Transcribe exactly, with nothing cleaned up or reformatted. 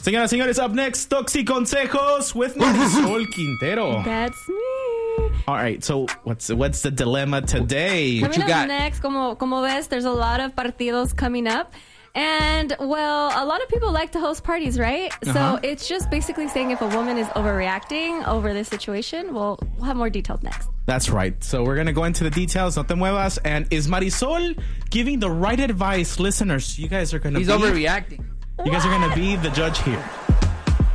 Señoras y señores, up next, Toxiconsejos with Marisol Quintero. That's me. All right, so what's what's the dilemma today? Coming What you up got? next, como, como ves, there's a lot of partidos coming up. And, well, a lot of people like to host parties, right? Uh-huh. So it's just basically saying if a woman is overreacting over this situation. Well, we'll have more details next. That's right. So we're going to go into the details. No te muevas. And is Marisol giving the right advice? Listeners, you guys are going to be... He's overreacting. You guys are going to be the judge here.